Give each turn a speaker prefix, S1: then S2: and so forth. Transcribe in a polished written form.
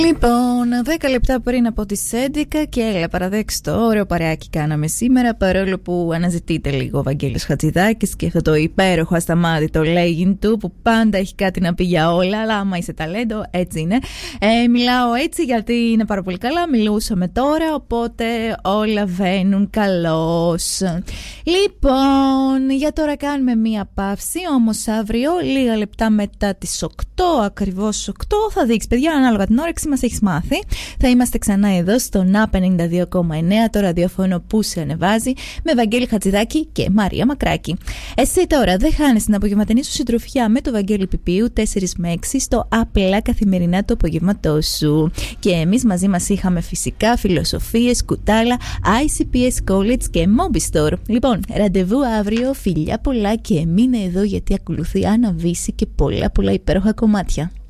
S1: Λοιπόν, 10 λεπτά πριν από τις 11 και έλα παραδέξτε το ωραίο παρεάκι κάναμε σήμερα, παρόλο που αναζητείτε λίγο ο Βαγγέλης Χατζηδάκης και αυτό το υπέροχο ασταμάτητο λέγειν του που πάντα έχει κάτι να πει για όλα, αλλά άμα είσαι ταλέντο έτσι είναι. Μιλάω έτσι γιατί είναι πάρα πολύ καλά, μιλούσαμε τώρα, οπότε όλα βαίνουν καλώς. Λοιπόν, για τώρα κάνουμε μία παύση, όμως αύριο λίγα λεπτά μετά τις 8, ακριβώς 8, θα δείξει παιδιά ανάλογα την όρεξη μας έχεις μάθει. Θα είμαστε ξανά εδώ στο ΝΑ 92,9, το ραδιόφωνο που σε ανεβάζει, με Βαγγέλη Χατζηδάκη και Μαρία Μακράκη. Εσύ τώρα δεν χάνεις την απογευματινή σου συντροφιά με το Βαγγέλη Πιπίου 4 με 6 στο απλά καθημερινά το απογευματό σου. Και εμείς μαζί μας είχαμε φυσικά φιλοσοφίες, κουτάλα, ICPS College και Mobistore. Λοιπόν, ραντεβού αύριο, φιλιά πολλά και μείνε εδώ γιατί ακολουθεί Άννα Βύση και πολλά υπέροχα κομμάτια.